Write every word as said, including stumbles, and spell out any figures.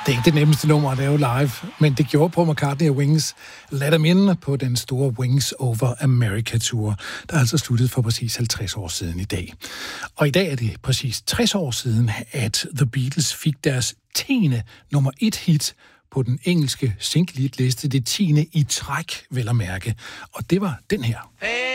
Det er ikke det nemmeste nummer at lave live, men det gjorde Paul McCartney og Wings Let Them In på den store Wings Over America Tour, der altså sluttede for præcis halvtreds år siden i dag. Og i dag er det præcis tres år siden, at The Beatles fik deres tiende nummer et hit på den engelske single-hit-liste, det tiende i træk, vel at mærke. Og det var den her.